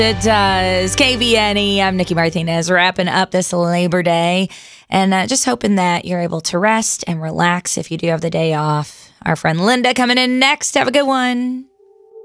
It does. KVNE, I'm Nikki Martinez, wrapping up this Labor Day and just hoping that you're able to rest and relax if you do have the day off. Our friend Linda coming in next. Have a good one.